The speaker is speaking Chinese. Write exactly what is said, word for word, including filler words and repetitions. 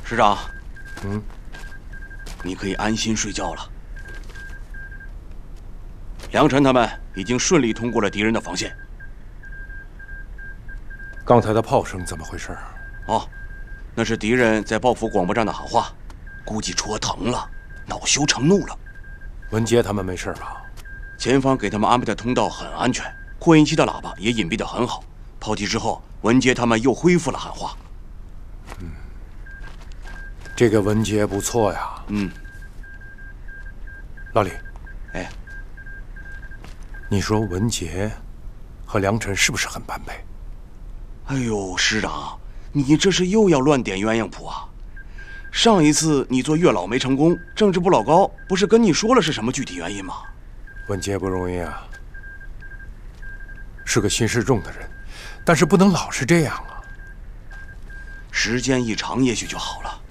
师长， 嗯， 你可以安心睡觉了。梁晨他们已经顺利通过了敌人的防线。 刚才的炮声怎么回事？ 哦，那是敌人在报复广播站的喊话，估计戳疼了，恼羞成怒了。 文杰他们没事吧？ 前方给他们安排的通道很安全，扩音器的喇叭也隐蔽得很好。炮击之后，文杰他们又恢复了喊话。 嗯，这个文杰不错呀。 嗯。 老李， 哎， 你说文杰和梁晨是不是很般配？ 哎呦，师长，你这是又要乱点鸳鸯谱啊！上一次你做月老没成功，政治部老高不是跟你说了是什么具体原因吗？ 文杰不容易啊，是个心事重的人，但是不能老是这样啊。 时间一长，也许就好了。